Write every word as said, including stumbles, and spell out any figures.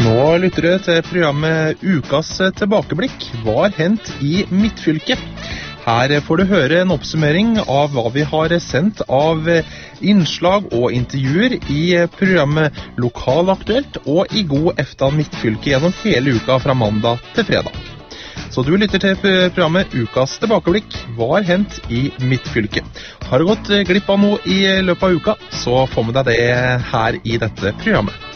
Nå lytter du til programmet Ukas tilbakeblikk. Hva har hendt i Midtfylket? Her får du høre en oppsummering av hva vi har sendt av innslag og intervjuer i programmet Lokalaktuelt og i God eftan Midtfylke gjennom hele uka fra mandag til fredag. Så du lytter til programmet Ukas tilbakeblikk. Hva har hendt i Midtfylket? Har du gått glipp av noe i løpet av uka, så få med deg det her i dette programmet.